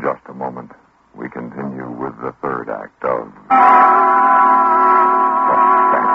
just a moment, we continue with the third act of Suspense.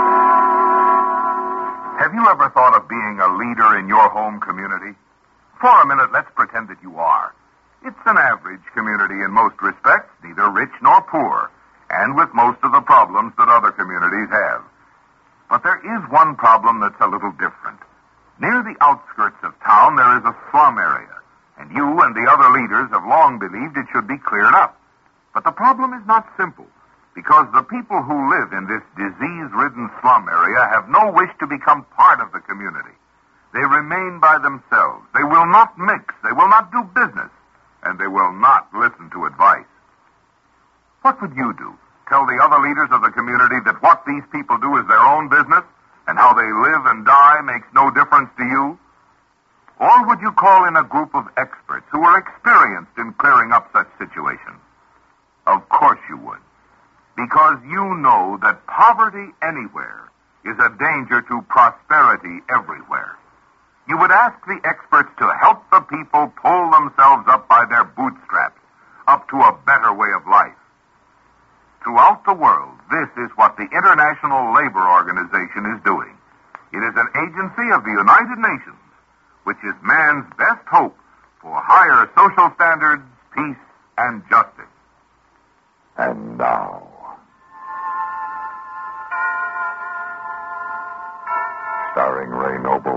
Have you ever thought of being a leader in your home community? For a minute, let's pretend that you are. It's an average community in most respects, neither rich nor poor, and with most of the problems that other communities have. But there is one problem that's a little different. Near the outskirts of town, there is a slum area, and you and the other leaders have long believed it should be cleared up. But the problem is not simple, because the people who live in this disease-ridden slum area have no wish to become part of the community. They remain by themselves. They will not mix. They will not do business. And they will not listen to advice. What would you do? Tell the other leaders of the community that what these people do is their own business, and how they live and die makes no difference to you? Or would you call in a group of experts who are experienced in clearing up such situations? Of course you would. Because you know that poverty anywhere is a danger to prosperity everywhere. You would ask the experts to help the people pull themselves up by their bootstraps, up to a better way of life. Throughout the world, this is what the International Labor Organization is doing. It is an agency of the United Nations, which is man's best hope for higher social standards, peace, and justice. And now, starring Ray Noble